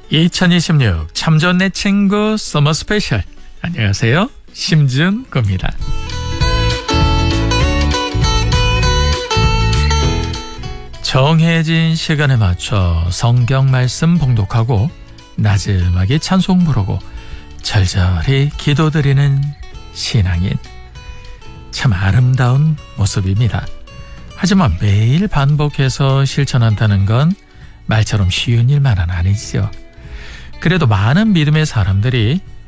2026 참좋은 내 친구 서머 스페셜. 안녕하세요, 심준구입니다. 정해진 시간에 맞춰 성경 말씀 봉독하고 나지막이 찬송 부르고 절절히 기도드리는 신앙인, 참 아름다운 모습입니다. 하지만 매일 반복해서 실천한다는 건 말처럼 쉬운 일만은 아니죠. 그래도 많은 믿음의 사람들이